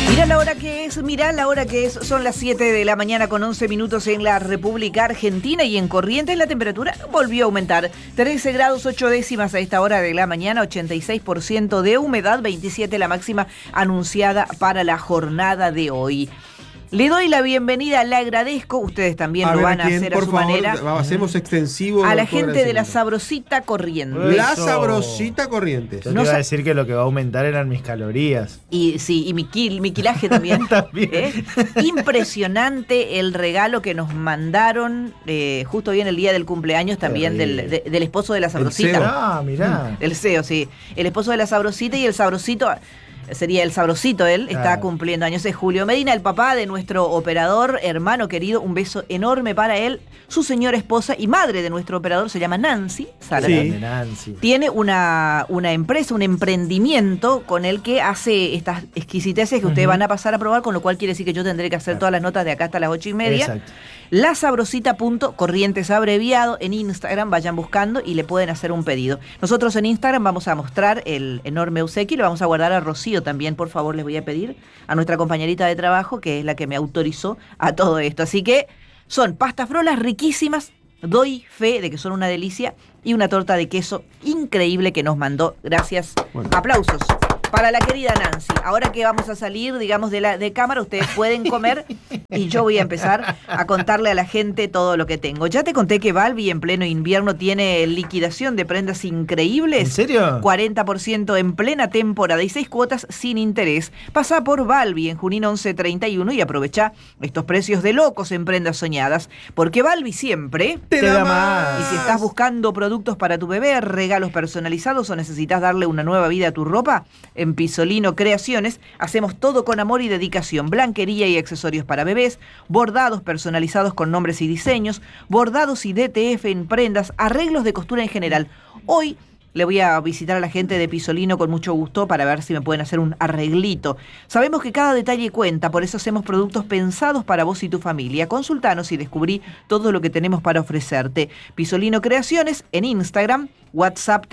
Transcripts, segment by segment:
Mirá la hora que es, son las 7 de la mañana con 11 minutos en la República Argentina y en Corrientes la temperatura volvió a aumentar. 13 grados 8 décimas a esta hora de la mañana, 86% de humedad, 27 la máxima anunciada para la jornada de hoy. Le doy la bienvenida, le agradezco, ustedes también lo van a hacer a su manera. Hacemos extensivo. A la gente de la Sabrosita Corrientes. La Sabrosita Corrientes. Yo te iba a decir que lo que va a aumentar eran mis calorías. Y sí, y mi kilaje también. También. Impresionante el regalo que nos mandaron justo hoy en el día del cumpleaños también del esposo de la Sabrosita. Mirá. El CEO, sí. El esposo de la Sabrosita y el Sabrosito. Sería el Sabrosito, él está cumpliendo años. Es Julio Medina, el papá de nuestro operador, hermano querido. Un beso enorme para él. Su señora esposa y madre de nuestro operador se llama Nancy. Sí. Nancy. Tiene una empresa, un emprendimiento con el que hace estas exquisiteces que ustedes van a pasar a probar, con lo cual quiere decir que yo tendré que hacer todas las notas de acá hasta las 8:30. Exacto. Lasabrosita.corrientes abreviado en Instagram, vayan buscando y le pueden hacer un pedido. Nosotros en Instagram vamos a mostrar el enorme obsequio y lo vamos a guardar a Rocío también, por favor, les voy a pedir a nuestra compañerita de trabajo, que es la que me autorizó a todo esto. Así que son pastas frolas riquísimas, doy fe de que son una delicia, y una torta de queso increíble que nos mandó. Gracias. Bueno. Aplausos para la querida Nancy. Ahora que vamos a salir, digamos, de cámara, ustedes pueden comer y yo voy a empezar a contarle a la gente todo lo que tengo. Ya te conté que Balbi en pleno invierno tiene liquidación de prendas increíbles. ¿En serio? 40% en plena temporada y 6 cuotas sin interés. Pasá por Balbi en Junín 1131 y aprovecha estos precios de locos en prendas soñadas. Porque Balbi siempre te da más. Y si estás buscando productos para tu bebé, regalos personalizados o necesitas darle una nueva vida a tu ropa, en Pisolino Creaciones hacemos todo con amor y dedicación. Blanquería y accesorios para bebés, bordados personalizados con nombres y diseños, bordados y DTF en prendas, arreglos de costura en general. Hoy le voy a visitar a la gente de Pisolino con mucho gusto para ver si me pueden hacer un arreglito. Sabemos que cada detalle cuenta, por eso hacemos productos pensados para vos y tu familia. Consultanos y descubrí todo lo que tenemos para ofrecerte. Pisolino Creaciones en Instagram, WhatsApp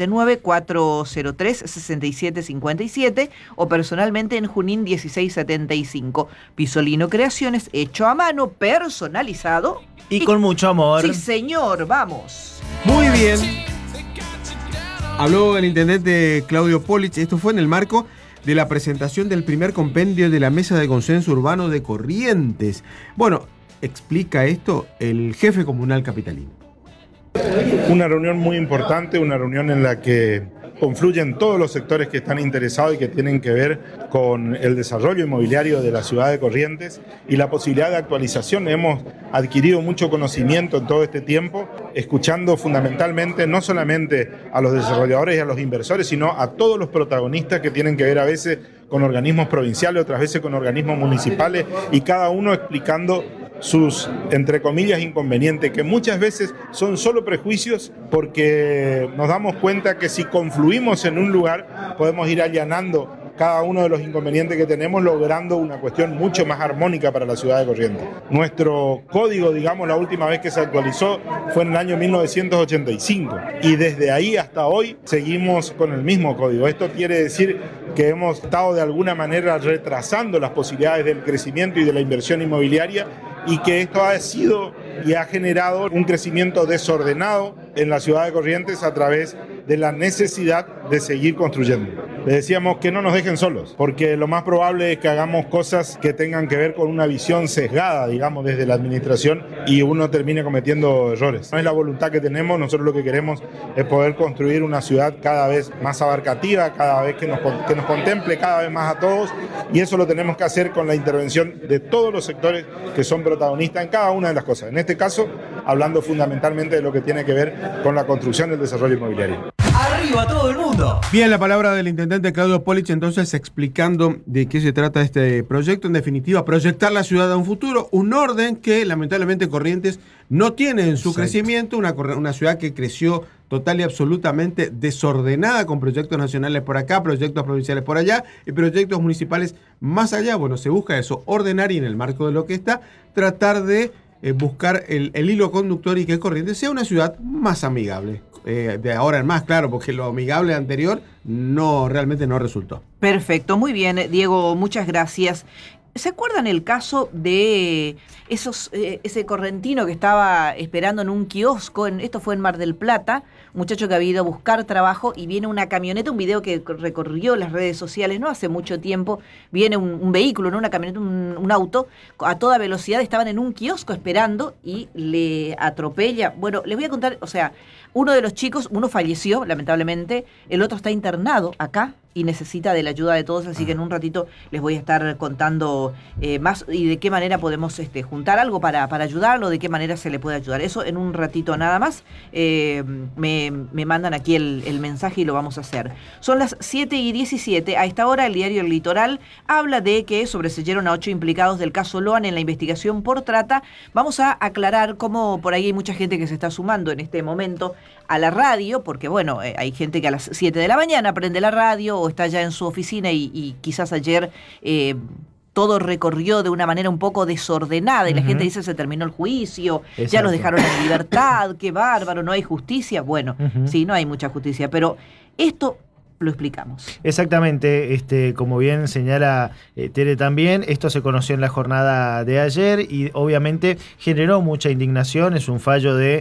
379-403-6757 o personalmente en Junín 1675. Pisolino Creaciones, hecho a mano, personalizado. Y con mucho amor. Sí, señor, vamos. Muy bien. Habló el intendente Claudio Polich. Esto fue en el marco de la presentación del primer compendio de la Mesa de Consenso Urbano de Corrientes. Bueno, explica esto el jefe comunal capitalino. Una reunión muy importante, una reunión en la que confluyen todos los sectores que están interesados y que tienen que ver con el desarrollo inmobiliario de la ciudad de Corrientes y la posibilidad de actualización. Hemos adquirido mucho conocimiento en todo este tiempo, escuchando fundamentalmente no solamente a los desarrolladores y a los inversores, sino a todos los protagonistas que tienen que ver a veces con organismos provinciales, otras veces con organismos municipales, y cada uno explicando sus, entre comillas, inconvenientes, que muchas veces son solo prejuicios, porque nos damos cuenta que si confluimos en un lugar podemos ir allanando cada uno de los inconvenientes que tenemos, logrando una cuestión mucho más armónica para la ciudad de Corrientes. Nuestro código, digamos, la última vez que se actualizó fue en el año 1985 y desde ahí hasta hoy seguimos con el mismo código. Esto quiere decir que hemos estado de alguna manera retrasando las posibilidades del crecimiento y de la inversión inmobiliaria, y que esto ha sido y ha generado un crecimiento desordenado en la ciudad de Corrientes a través de la necesidad de seguir construyendo. Les decíamos que no nos dejen solos, porque lo más probable es que hagamos cosas que tengan que ver con una visión sesgada, digamos, desde la administración, y uno termine cometiendo errores. No es la voluntad que tenemos. Nosotros lo que queremos es poder construir una ciudad cada vez más abarcativa, cada vez que nos contemple cada vez más a todos, y eso lo tenemos que hacer con la intervención de todos los sectores que son protagonistas en cada una de las cosas. En este caso, hablando fundamentalmente de lo que tiene que ver con la construcción del desarrollo inmobiliario. ¡Arriba todo el mundo! Bien, la palabra del intendente Claudio Polich, entonces, explicando de qué se trata este proyecto. En definitiva, proyectar la ciudad a un futuro, un orden que lamentablemente Corrientes no tiene en su crecimiento, una ciudad que creció total y absolutamente desordenada, con proyectos nacionales por acá, proyectos provinciales por allá y proyectos municipales más allá. Bueno, se busca eso, ordenar, y en el marco de lo que está, tratar de buscar el hilo conductor y que Corrientes sea una ciudad más amigable. De ahora en más, claro, porque lo amigable anterior realmente no resultó. Perfecto, muy bien, Diego, muchas gracias. ¿Se acuerdan el caso de ese correntino que estaba esperando en un kiosco? Esto fue en Mar del Plata, un muchacho que había ido a buscar trabajo y viene una camioneta, un video que recorrió las redes sociales no hace mucho tiempo, viene un vehículo, no una camioneta, un auto, a toda velocidad, estaban en un kiosco esperando y le atropella. Bueno, les voy a contar, o sea, uno de los chicos, uno falleció, lamentablemente, el otro está internado acá y necesita de la ayuda de todos, así que en un ratito les voy a estar contando más y de qué manera podemos juntar algo para ayudarlo, de qué manera se le puede ayudar. Eso en un ratito nada más. Me mandan aquí el mensaje y lo vamos a hacer. Son las 7:17. A esta hora el diario El Litoral habla de que sobreseyeron a 8 implicados del caso Loan en la investigación por trata. Vamos a aclarar cómo por ahí hay mucha gente que se está sumando en este momento a la radio, porque bueno, hay gente que a las 7 de la mañana prende la radio o está ya en su oficina y quizás ayer todo recorrió de una manera un poco desordenada y la gente dice se terminó el juicio, ya los dejaron en libertad, qué bárbaro, no hay justicia. Bueno, sí, no hay mucha justicia, pero esto lo explicamos. Exactamente, como bien señala Tere también, esto se conoció en la jornada de ayer y obviamente generó mucha indignación. Es un fallo de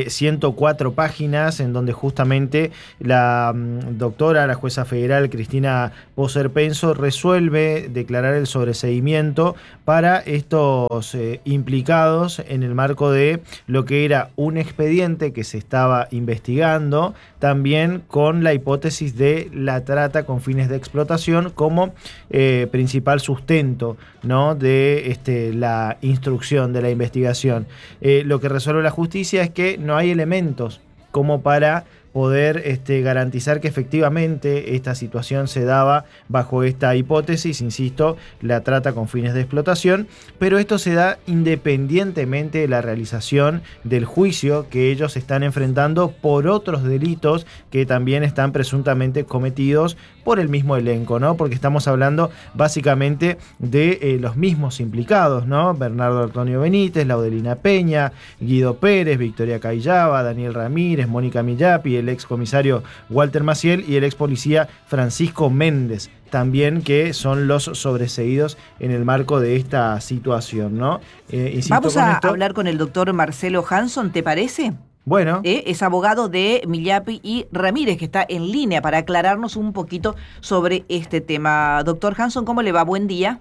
104 páginas en donde justamente la jueza federal Cristina Poser Penso resuelve declarar el sobreseimiento para estos implicados en el marco de lo que era un expediente que se estaba investigando, también con la hipótesis de la trata con fines de explotación como principal sustento, ¿no?, de la instrucción, de la investigación. Lo que resuelve la justicia es que no hay elementos como para poder garantizar que efectivamente esta situación se daba bajo esta hipótesis, insisto, la trata con fines de explotación, pero esto se da independientemente de la realización del juicio que ellos están enfrentando por otros delitos que también están presuntamente cometidos por el mismo elenco, ¿no? Porque estamos hablando básicamente de los mismos implicados, ¿no? Bernardo Antonio Benítez, Laudelina Peña, Guido Pérez, Victoria Cayaba, Daniel Ramírez, Mónica Millapi, el ex comisario Walter Maciel y el ex policía Francisco Méndez, también, que son los sobreseídos en el marco de esta situación, ¿no? Vamos a hablar con el doctor Marcelo Hanson, ¿te parece? Bueno. Es abogado de Millapi y Ramírez, que está en línea para aclararnos un poquito sobre este tema. Doctor Hanson, ¿cómo le va? Buen día.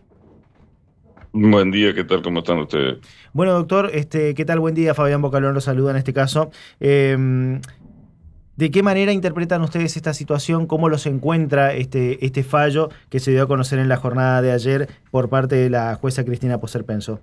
Buen día, ¿qué tal? ¿Cómo están ustedes? Bueno, doctor, ¿qué tal? Buen día. Fabián Bocalón lo saluda en este caso. ¿De qué manera interpretan ustedes esta situación? ¿Cómo los encuentra este fallo que se dio a conocer en la jornada de ayer por parte de la jueza Cristina Poser Penso?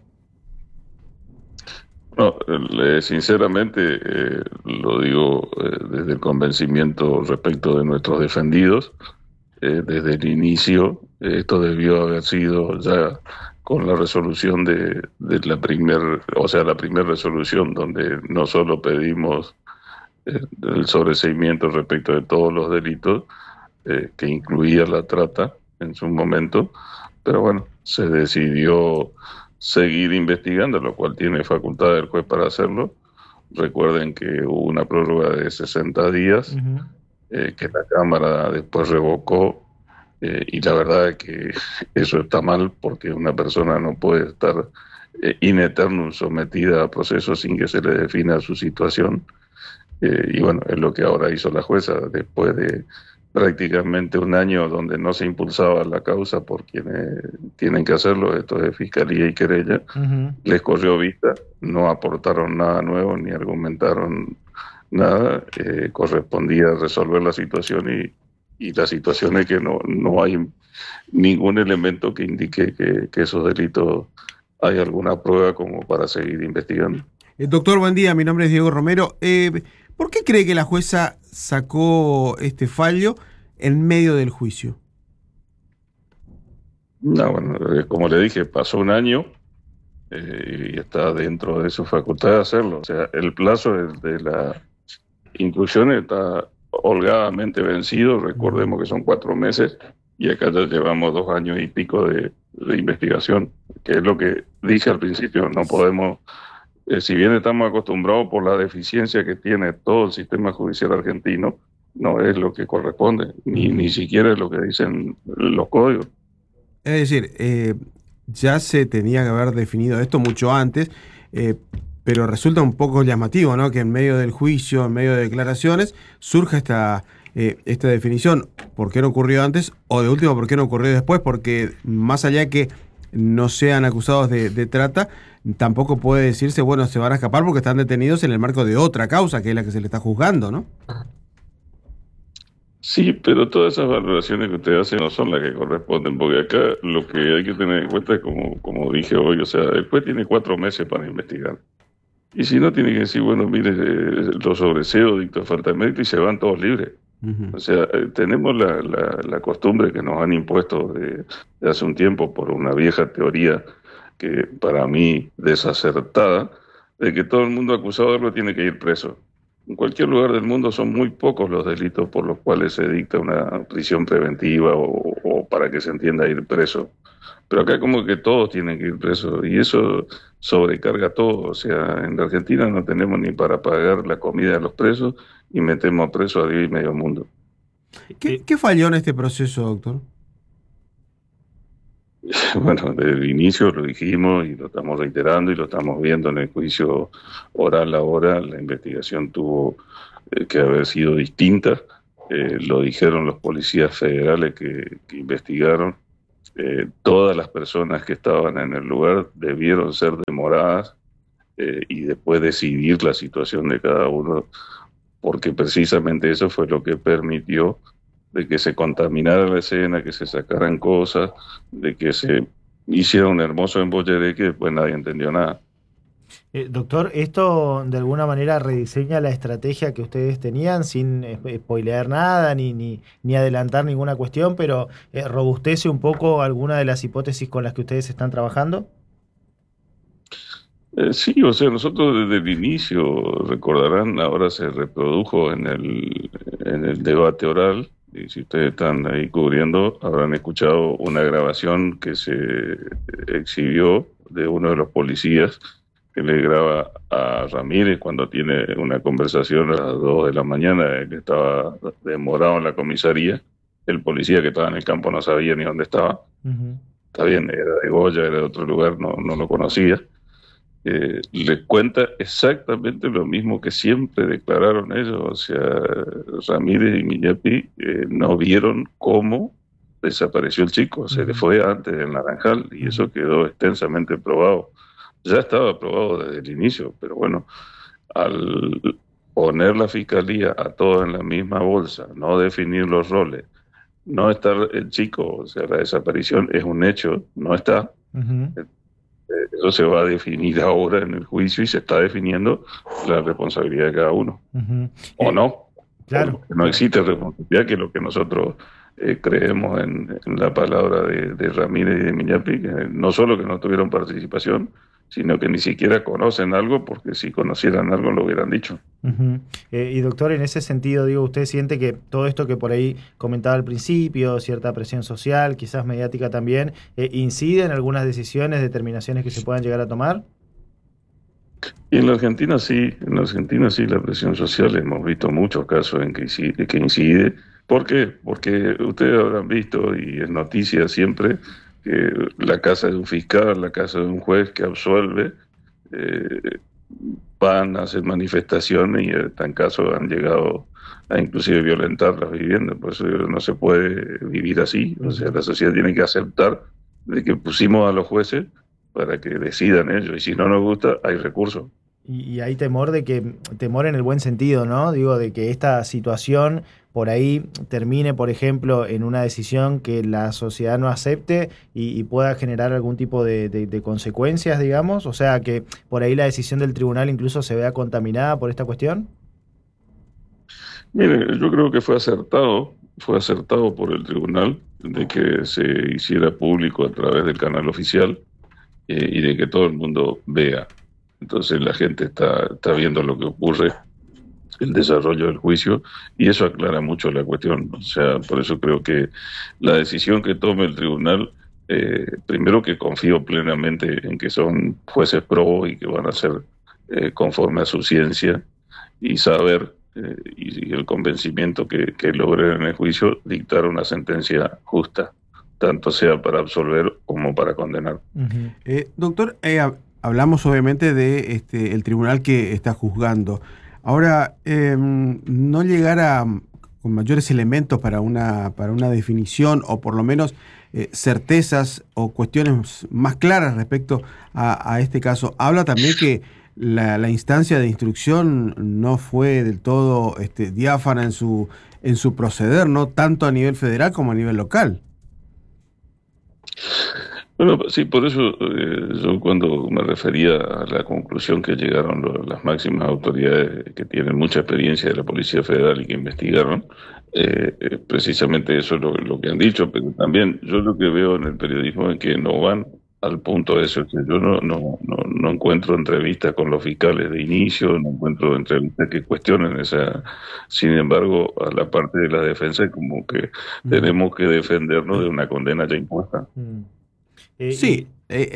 No, sinceramente lo digo desde el convencimiento respecto de nuestros defendidos. Desde el inicio, esto debió haber sido ya con la resolución de la primera resolución, donde no solo pedimos el sobreseimiento respecto de todos los delitos, que incluía la trata en su momento, pero bueno, se decidió seguir investigando, lo cual tiene facultad el juez para hacerlo. Recuerden que hubo una prórroga de 60 días, que la Cámara después revocó, y la verdad es que eso está mal, porque una persona no puede estar in eternum sometida a procesos sin que se le defina su situación. Y bueno, es lo que ahora hizo la jueza, después de prácticamente un año donde no se impulsaba la causa por quienes tienen que hacerlo, esto de fiscalía y querella. Les corrió vista, no aportaron nada nuevo ni argumentaron nada. Correspondía resolver la situación y la situación es que no hay ningún elemento que indique que esos delitos hay alguna prueba como para seguir investigando. Doctor, buen día, mi nombre es Diego Romero. ¿Por qué cree que la jueza sacó este fallo en medio del juicio? No, bueno, como le dije, pasó un año y está dentro de su facultad de hacerlo. O sea, el plazo de la instrucción está holgadamente vencido. Recordemos que son 4 meses y acá ya llevamos 2 años y pico de investigación, que es lo que dije al principio. No podemos Si bien estamos acostumbrados por la deficiencia que tiene todo el sistema judicial argentino, no es lo que corresponde, ni siquiera es lo que dicen los códigos. Es decir, ya se tenía que haber definido esto mucho antes, pero resulta un poco llamativo, ¿no?, que en medio del juicio, en medio de declaraciones, surja esta definición. ¿Por qué no ocurrió antes? O de último, ¿por qué no ocurrió después? Porque más allá que no sean acusados de trata, tampoco puede decirse, bueno, se van a escapar porque están detenidos en el marco de otra causa, que es la que se le está juzgando, ¿no? Sí, pero todas esas valoraciones que usted hace no son las que corresponden, porque acá lo que hay que tener en cuenta es como dije hoy, o sea, el juez tiene 4 meses para investigar. Y si no, tiene que decir, bueno, mire, lo sobreseo, dicto falta de mérito y se van todos libres. O sea, tenemos la costumbre que nos han impuesto de hace un tiempo por una vieja teoría que para mí desacertada, de que todo el mundo acusado de algo tiene que ir preso. En cualquier lugar del mundo son muy pocos los delitos por los cuales se dicta una prisión preventiva o para que se entienda ir preso. Pero acá como que todos tienen que ir presos y eso sobrecarga todo. O sea, en la Argentina no tenemos ni para pagar la comida de los presos y metemos a presos a Dios y medio mundo. ¿Qué falló en este proceso, doctor? Bueno, desde el inicio lo dijimos y lo estamos reiterando y lo estamos viendo en el juicio oral ahora. La investigación tuvo que haber sido distinta. Lo dijeron los policías federales que investigaron. Todas las personas que estaban en el lugar debieron ser demoradas y después decidir la situación de cada uno, porque precisamente eso fue lo que permitió de que se contaminara la escena, que se sacaran cosas, de que se hiciera un hermoso embolleré que después nadie entendió nada. Doctor, ¿esto de alguna manera rediseña la estrategia que ustedes tenían sin spoilear nada ni adelantar ninguna cuestión, pero robustece un poco alguna de las hipótesis con las que ustedes están trabajando? Sí, o sea, nosotros desde el inicio, recordarán, ahora se reprodujo en el debate oral, y si ustedes están ahí cubriendo, habrán escuchado una grabación que se exhibió de uno de los policías que le graba a Ramírez cuando tiene una conversación a las 2 de la mañana, que estaba demorado en la comisaría. El policía que estaba en el campo no sabía ni dónde estaba. Está bien, era de Goya, era de otro lugar, no lo conocía. Le cuenta exactamente lo mismo que siempre declararon ellos. O sea, Ramírez y Miñapi no vieron cómo desapareció el chico. Se le fue antes del Naranjal y eso quedó extensamente probado. Ya estaba probado desde el inicio, pero bueno, al poner la fiscalía a todos en la misma bolsa, no definir los roles, no estar el chico, o sea, la desaparición es un hecho, no está. Eso se va a definir ahora en el juicio y se está definiendo la responsabilidad de cada uno. O no. Claro. No existe responsabilidad, que es lo que nosotros creemos en la palabra de Ramírez y de Miñapi, que no solo que no tuvieron participación, sino que ni siquiera conocen algo, porque si conocieran algo lo hubieran dicho. Y doctor, en ese sentido, digo, ¿usted siente que todo esto que por ahí comentaba al principio, cierta presión social, quizás mediática también, incide en algunas decisiones, determinaciones que se puedan llegar a tomar? Y en la Argentina sí, la presión social, hemos visto muchos casos en que incide. ¿Por qué? Porque ustedes habrán visto, y es noticia siempre, que la casa de un fiscal, la casa de un juez que absuelve, van a hacer manifestaciones y en casos han llegado a inclusive violentar las viviendas. Por eso no se puede vivir así. O sea, la sociedad tiene que aceptar de que pusimos a los jueces para que decidan ellos, y si no nos gusta, hay recursos. Y hay temor temor en el buen sentido, ¿no? Digo, de que esta situación por ahí termine, por ejemplo, en una decisión que la sociedad no acepte y pueda generar algún tipo de consecuencias, digamos. O sea, que por ahí la decisión del tribunal incluso se vea contaminada por esta cuestión. Mire, yo creo que fue acertado por el tribunal de que se hiciera público a través del canal oficial y de que todo el mundo vea. Entonces la gente está viendo lo que ocurre, el desarrollo del juicio, y eso aclara mucho la cuestión. O sea, por eso creo que la decisión que tome el tribunal, primero que confío plenamente en que son jueces probos y que van a hacer conforme a su ciencia y saber y el convencimiento que logren en el juicio, dictar una sentencia justa, tanto sea para absolver como para condenar. Doctor, hablamos obviamente de el tribunal que está juzgando. Ahora, no llegar con mayores elementos para una definición, o por lo menos certezas o cuestiones más claras respecto a este caso. Habla también que la instancia de instrucción no fue del todo diáfana en su proceder, ¿no? Tanto a nivel federal como a nivel local. Bueno, sí, por eso yo cuando me refería a la conclusión que llegaron las máximas autoridades que tienen mucha experiencia de la Policía Federal y que investigaron, precisamente eso es lo que han dicho, pero también yo lo que veo en el periodismo es que no van al punto de eso. Yo no encuentro entrevistas con los fiscales de inicio, no encuentro entrevistas que cuestionen esa. Sin embargo, a la parte de la defensa, como que tenemos que defendernos de una condena ya impuesta. Sí,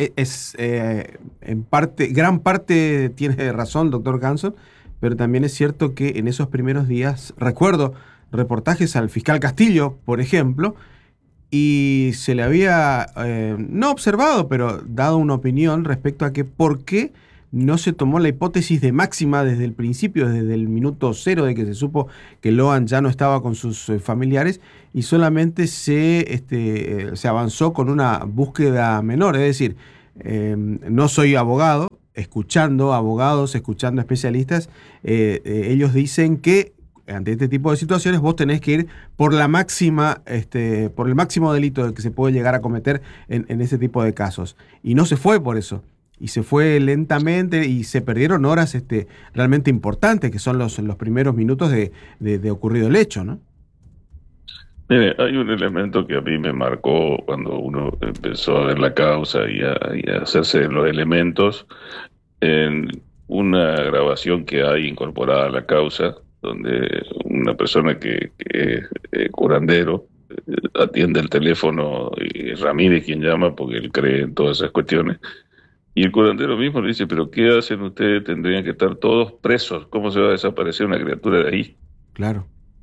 en parte, gran parte tiene razón, doctor Hanson, pero también es cierto que en esos primeros días, recuerdo reportajes al fiscal Castillo, por ejemplo, y se le había, no observado, pero dado una opinión respecto a que por qué no se tomó la hipótesis de máxima desde el principio, desde el minuto cero de que se supo que Loan ya no estaba con sus familiares, y solamente se avanzó con una búsqueda menor. Es decir, no soy abogado, escuchando abogados, escuchando especialistas, ellos dicen que ante este tipo de situaciones vos tenés que ir por la máxima, por el máximo delito que se puede llegar a cometer en ese tipo de casos. Y no se fue por eso. Y se fue lentamente y se perdieron horas realmente importantes, que son los primeros minutos de ocurrido el hecho, ¿no? Mire, hay un elemento que a mí me marcó cuando uno empezó a ver la causa y a hacerse los elementos en una grabación que hay incorporada a la causa, donde una persona que es curandero atiende el teléfono, y Ramírez quien llama porque él cree en todas esas cuestiones, y el curandero mismo le dice: ¿pero qué hacen ustedes? Tendrían que estar todos presos. ¿Cómo se va a desaparecer una criatura de ahí? Claro.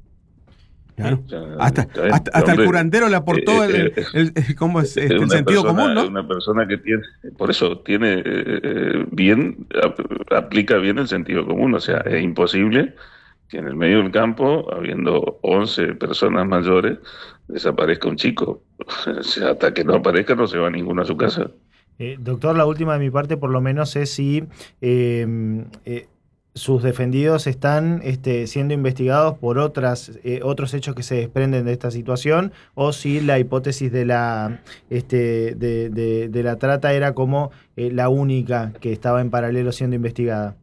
Hasta el curandero le aportó ¿cómo es? El sentido común, ¿no? Una persona que tiene, por eso tiene aplica bien el sentido común. O sea, es imposible que en el medio del campo, habiendo 11 personas mayores, desaparezca un chico. O sea, hasta que no aparezca no se va ninguno a su casa. Doctor, la última de mi parte por lo menos es si sus defendidos están siendo investigados por otros hechos que se desprenden de esta situación, o si la hipótesis de la trata era como la única que estaba en paralelo siendo investigada.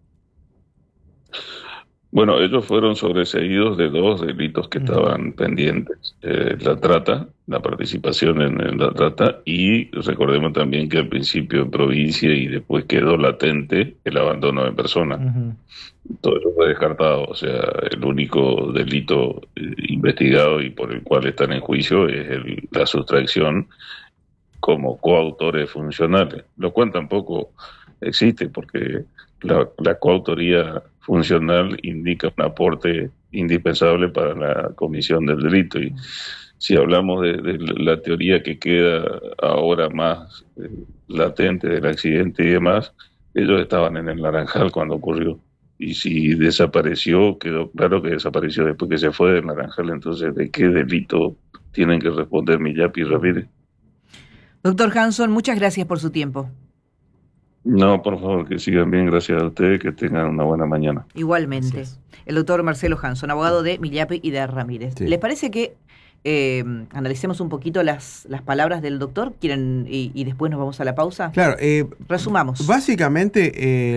Bueno, ellos fueron sobreseídos de 2 delitos que estaban pendientes. La trata, la participación en la trata, y recordemos también que al principio en provincia y después quedó latente el abandono de personas. Todo eso fue descartado. O sea, el único delito investigado y por el cual están en juicio es la sustracción como coautores funcionales, lo cual tampoco existe porque la coautoría funcional indica un aporte indispensable para la comisión del delito. Y si hablamos de la teoría que queda ahora más latente del accidente y demás, ellos estaban en el Naranjal cuando ocurrió. Y si desapareció, quedó claro que desapareció después que se fue del Naranjal. Entonces, ¿de qué delito tienen que responder Millapi y Ramírez? Doctor Hanson, muchas gracias por su tiempo. No, por favor, que sigan bien, gracias a ustedes, que tengan una buena mañana. Igualmente. Gracias. El doctor Marcelo Hanson, abogado de Millapi y de Ramírez. Sí. ¿Les parece que analicemos un poquito las palabras del doctor? ¿Quieren y después nos vamos a la pausa? Claro. Resumamos. Básicamente,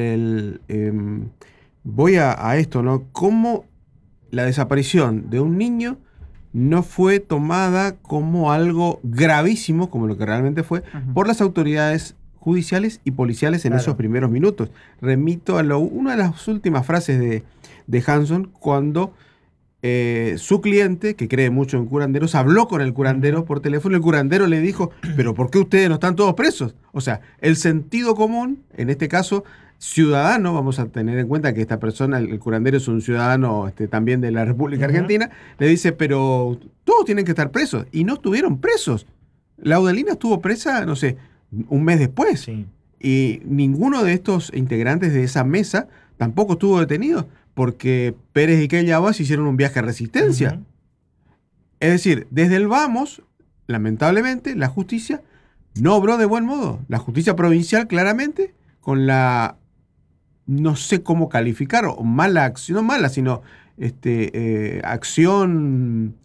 voy a esto, ¿no? Cómo la desaparición de un niño no fue tomada como algo gravísimo, como lo que realmente fue, por las autoridades judiciales y policiales en esos primeros minutos. Remito a una de las últimas frases de Hanson cuando su cliente, que cree mucho en curanderos, habló con el curandero por teléfono. El curandero le dijo: ¿pero por qué ustedes no están todos presos? O sea, el sentido común, en este caso, ciudadano, vamos a tener en cuenta que esta persona, el curandero, es un ciudadano también de la República Argentina, le dice, pero todos tienen que estar presos. Y no estuvieron presos. Laudelina estuvo presa, no sé, un mes después. Sí. Y ninguno de estos integrantes de esa mesa tampoco estuvo detenido, porque Pérez y Kellabas hicieron un viaje a resistencia. Es decir, desde el vamos, lamentablemente, la justicia no obró de buen modo. La justicia provincial, claramente, con la, no sé cómo calificar, o mala acción, no mala, sino acción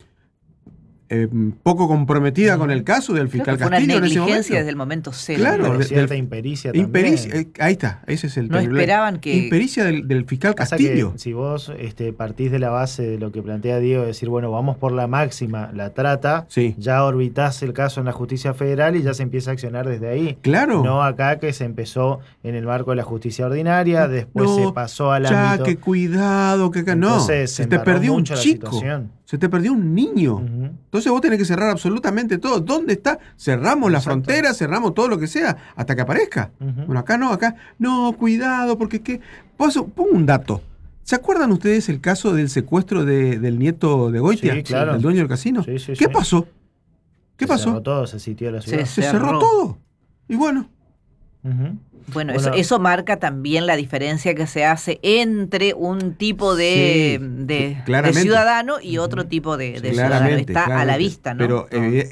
poco comprometida con el caso del fiscal Creo que Castillo fue una en ese momento. negligencia desde el momento cero. Claro, Pero de- cierta del- impericia también. Ahí está, ese es el No término. esperaban que... Impericia del fiscal Pasa Castillo. que si vos partís de la base de lo que plantea Diego, de decir, bueno, vamos por la máxima, la trata, Sí. ya orbitás el caso en la justicia federal y ya se empieza a accionar desde ahí. Claro. No acá que se empezó en el marco de la justicia ordinaria, después No, se pasó al ya, ámbito... que cuidado, que no. Entonces, Se se te embarró perdió un mucho la chico. situación. Se te perdió un niño. Ujú. Entonces vos tenés que cerrar absolutamente todo. ¿Dónde está? Cerramos la Exacto. frontera, cerramos todo lo que sea, hasta que aparezca. Ujú. Bueno, acá no, cuidado, porque qué. Pongo un dato. ¿Se acuerdan ustedes el caso del secuestro del nieto de Goitia? Sí, claro. El dueño del casino. Sí, sí, ¿Qué sí. pasó? ¿Qué Se pasó? cerró todo, se sitió la ciudad. Se cerró cerró. todo. Y bueno, Ujú. Bueno, Bueno. eso marca también la diferencia que se hace entre un tipo de, Sí, de claramente. ciudadano y otro tipo de ciudadano. claramente. Está a la claramente. vista, ¿no? Pero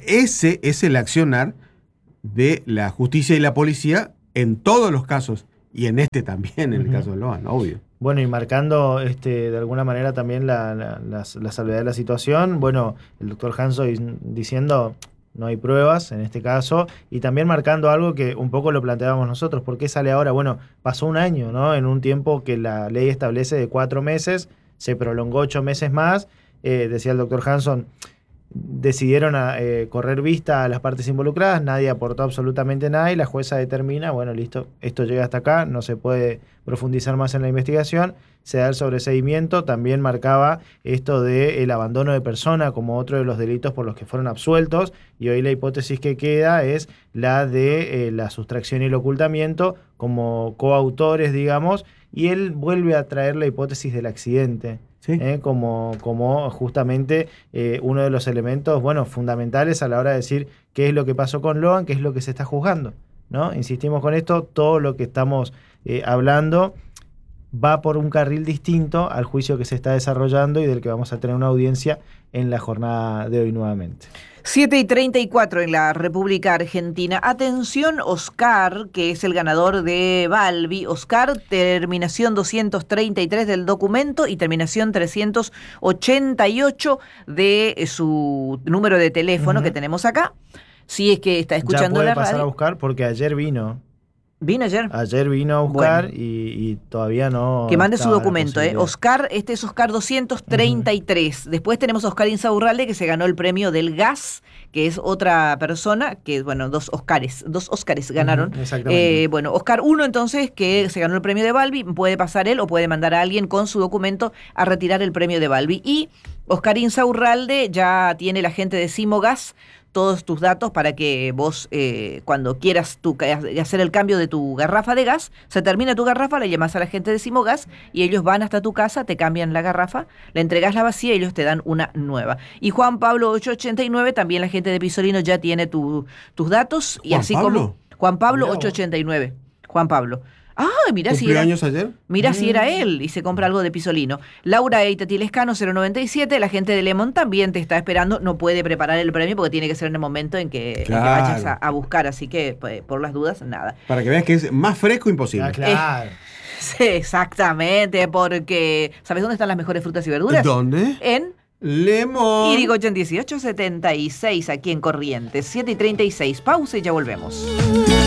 ese es el accionar de la justicia y la policía en todos los casos. Y en este también, en el Ujú. caso de Loan, obvio. Bueno, y marcando de alguna manera también la salvedad de la situación, bueno, el doctor Hanson diciendo no hay pruebas en este caso, y también marcando algo que un poco lo planteábamos nosotros, ¿por qué sale ahora? Bueno, pasó un año, ¿no? En un tiempo que la ley establece de 4 meses, se prolongó 8 meses más, decía el doctor Hanson, decidieron correr vista a las partes involucradas, nadie aportó absolutamente nada y la jueza determina, bueno, listo, esto llega hasta acá, no se puede profundizar más en la investigación, se da el sobreseimiento, también marcaba esto del abandono de persona como otro de los delitos por los que fueron absueltos, y hoy la hipótesis que queda es la de la sustracción y el ocultamiento como coautores, digamos, y él vuelve a traer la hipótesis del accidente. Sí. Como justamente uno de los elementos, bueno, fundamentales a la hora de decir qué es lo que pasó con Loan, qué es lo que se está juzgando, ¿no? Insistimos con esto, todo lo que estamos hablando va por un carril distinto al juicio que se está desarrollando y del que vamos a tener una audiencia en la jornada de hoy nuevamente. 7:34 en la República Argentina. Atención, Oscar, que es el ganador de Balbi. Oscar, terminación 233 del documento y terminación 388 de su número de teléfono que tenemos acá. Si es que está escuchando ya puede la pasar radio. a buscar porque ayer vino. ¿Vino ayer? Ayer vino a buscar Bueno. y todavía no. Que mande su estaba la documento, posibilidad. Oscar, este es Oscar 233. Después tenemos a Oscar Insaurralde, que se ganó el premio del gas, que es otra persona, que bueno, dos Oscares ganaron. Exactamente. Bueno, Oscar 1 entonces, que se ganó el premio de Balbi, puede pasar él o puede mandar a alguien con su documento a retirar el premio de Balbi. Y Oscar Insaurralde ya tiene la gente de Simogas todos tus datos para que vos, cuando quieras hacer el cambio de tu garrafa de gas, se termina tu garrafa, le llamas a la gente de Simogas y ellos van hasta tu casa, te cambian la garrafa, le entregas la vacía y ellos te dan una nueva. Y Juan Pablo 889, también la gente de Pisolino ya tiene tus datos. Y ¿Juan así Pablo? como Juan Pablo Mirá vos. 889. Juan Pablo. Ah, mirá si ¿Cumplió era, años ayer? mirá si era él y se compra algo de Pisolino. Laura Eitatilescano 097, la gente de Lemon también te está esperando, no puede preparar el premio porque tiene que ser en el momento en que Claro. vayas a buscar, así que pues, por las dudas, nada. Para que veas que es más fresco imposible. Ah, claro. Sí, exactamente, porque ¿sabes dónde están las mejores frutas y verduras? ¿Dónde? En Lemon. Irigoyen 1876, aquí en Corrientes, 7:36. Pausa y ya volvemos.